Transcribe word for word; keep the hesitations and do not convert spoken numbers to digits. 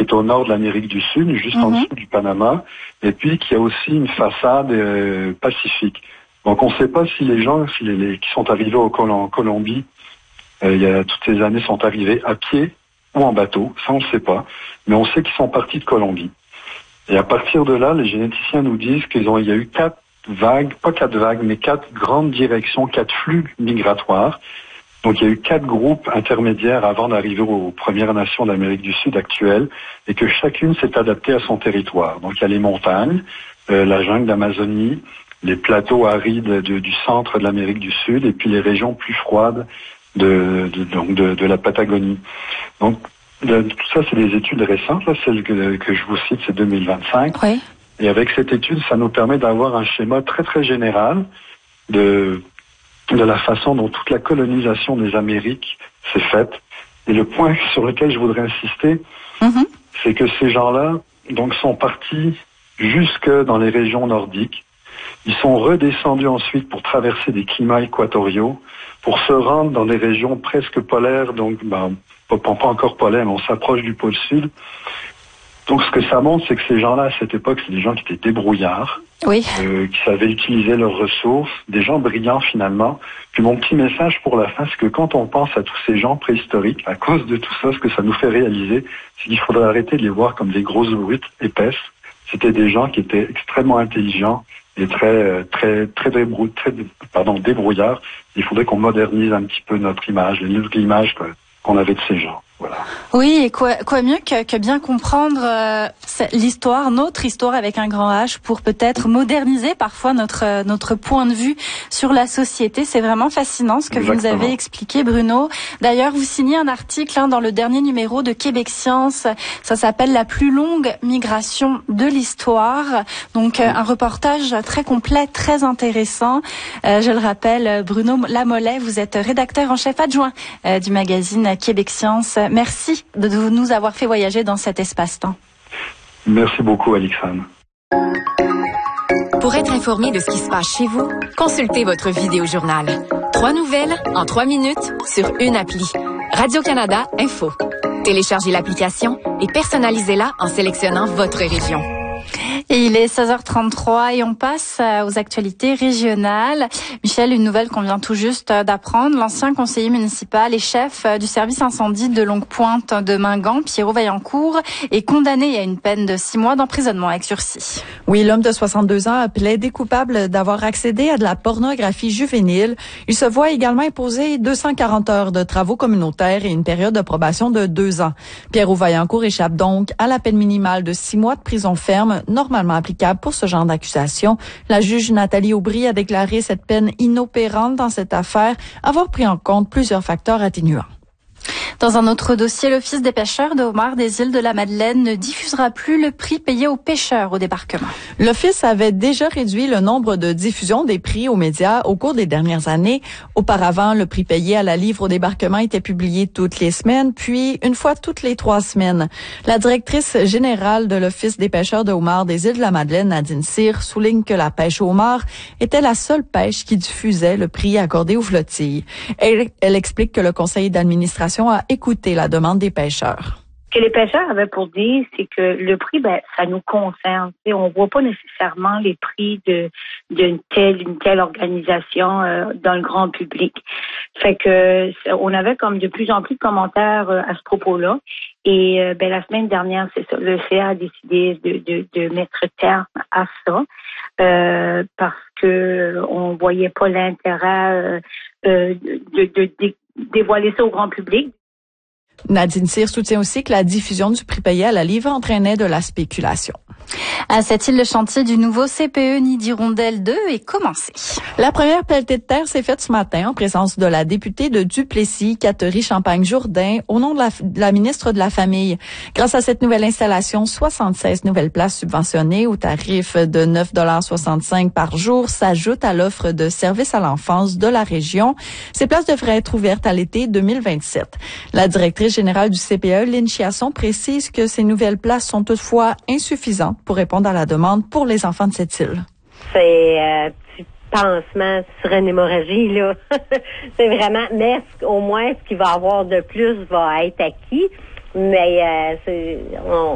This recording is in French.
est au nord de l'Amérique du Sud, juste mm-hmm. en dessous du Panama, et puis qui a aussi une façade euh, pacifique. Donc on ne sait pas si les gens si les, les, qui sont arrivés au Col- en Colombie euh, il y a toutes ces années sont arrivés à pied ou en bateau, ça on ne sait pas, mais on sait qu'ils sont partis de Colombie. Et à partir de là, les généticiens nous disent qu'ils ont il y a eu quatre vagues, pas quatre vagues, mais quatre grandes directions, quatre flux migratoires. Donc il y a eu quatre groupes intermédiaires avant d'arriver aux Premières Nations d'Amérique du Sud actuelles, et que chacune s'est adaptée à son territoire. Donc il y a les montagnes, euh, la jungle d'Amazonie, les plateaux arides de, du centre de l'Amérique du Sud, et puis les régions plus froides de, de, donc de, de la Patagonie. Donc le, tout ça, c'est des études récentes. Là, celle que, que je vous cite, c'est deux mille vingt-cinq. Oui. Et avec cette étude, ça nous permet d'avoir un schéma très très général de de la façon dont toute la colonisation des Amériques s'est faite. Et le point sur lequel je voudrais insister, mm-hmm. c'est que ces gens-là donc sont partis jusque dans les régions nordiques. Ils sont redescendus ensuite pour traverser des climats équatoriaux, pour se rendre dans des régions presque polaires, donc ben, pas, pas encore polaires, mais on s'approche du pôle sud. Donc ce que ça montre, c'est que ces gens-là, à cette époque, c'est des gens qui étaient débrouillards, oui. euh, qui savaient utiliser leurs ressources, des gens brillants finalement. Puis mon petit message pour la fin, c'est que quand on pense à tous ces gens préhistoriques, à cause de tout ça, ce que ça nous fait réaliser, c'est qu'il faudrait arrêter de les voir comme des grosses brutes épaisses. C'était des gens qui étaient extrêmement intelligents et très, très, très, débrou- très pardon, débrouillards. Il faudrait qu'on modernise un petit peu notre image, l'image qu'on avait de ces gens. Voilà. Oui, et quoi, quoi mieux que, que bien comprendre euh, l'histoire, notre histoire avec un grand H, pour peut-être moderniser parfois notre euh, notre point de vue sur la société. C'est vraiment fascinant ce que Exactement. Vous nous avez expliqué, Bruno. D'ailleurs, vous signez un article hein, dans le dernier numéro de Québec Science. Ça s'appelle La plus longue migration de l'histoire. Donc, euh, un reportage très complet, très intéressant. Euh, je le rappelle, Bruno Lamollet, vous êtes rédacteur en chef adjoint euh, du magazine Québec Science. Merci de nous avoir fait voyager dans cet espace-temps. Merci beaucoup, Alexandre. Pour être informé de ce qui se passe chez vous, consultez votre vidéojournal. Trois nouvelles en trois minutes sur une appli. Radio-Canada Info. Téléchargez l'application et personnalisez-la en sélectionnant votre région. Et il est seize heures trente-trois et on passe aux actualités régionales. Michel, une nouvelle qu'on vient tout juste d'apprendre. L'ancien conseiller municipal et chef du service incendie de Longue-Pointe de Mingan, Pierrot Vaillancourt, est condamné à une peine de six mois d'emprisonnement avec sursis. Oui, l'homme de soixante-deux ans a plaidé coupable d'avoir accédé à de la pornographie juvénile. Il se voit également imposer deux cent quarante heures de travaux communautaires et une période de probation de deux ans. Pierrot Vaillancourt échappe donc à la peine minimale de six mois de prison ferme, normalement applicable pour ce genre d'accusation. La juge Nathalie Aubry a déclaré cette peine inopérante dans cette affaire, avoir pris en compte plusieurs facteurs atténuants. Dans un autre dossier, l'Office des pêcheurs de homards des îles de la Madeleine ne diffusera plus le prix payé aux pêcheurs au débarquement. L'Office avait déjà réduit le nombre de diffusions des prix aux médias au cours des dernières années. Auparavant, le prix payé à la livre au débarquement était publié toutes les semaines, puis une fois toutes les trois semaines. La directrice générale de l'Office des pêcheurs de homards des îles de la Madeleine, Nadine Cyr, souligne que la pêche au homard était la seule pêche qui diffusait le prix accordé aux flottilles. Elle, elle explique que le conseil d'administration a écouté la demande des pêcheurs. Ce que les pêcheurs avaient pour dire, c'est que le prix, ben, ça nous concerne. T'sais, on voit pas nécessairement les prix de d'une telle une telle organisation euh, dans le grand public. Fait que on avait comme de plus en plus de commentaires euh, à ce propos-là. Et euh, ben la semaine dernière, c'est ça, le C A a décidé de de, de mettre terme à ça euh, parce que on voyait pas l'intérêt euh, de, de, de dévoiler ça au grand public. Nadine Cyr soutient aussi que la diffusion du prix payé à la livre entraînait de la spéculation. À cette île, le chantier du nouveau C P E Nid d'Hirondelle deux est commencé. La première pelletée de terre s'est faite ce matin en présence de la députée de Duplessis, Catherine Champagne-Jourdain, au nom de la, de la ministre de la Famille. Grâce à cette nouvelle installation, soixante-seize nouvelles places subventionnées au tarif de neuf dollars soixante-cinq par jour s'ajoutent à l'offre de services à l'enfance de la région. Ces places devraient être ouvertes à l'été deux mille vingt-sept. La directrice générale du C P E, Lynn Chiasson, précise que ces nouvelles places sont toutefois insuffisantes pour répondre à la demande pour les enfants de cette île. C'est un petit pansement sur une hémorragie, là. C'est vraiment, mais au moins, ce qu'il va y avoir de plus va être acquis. Mais euh, c'est, on,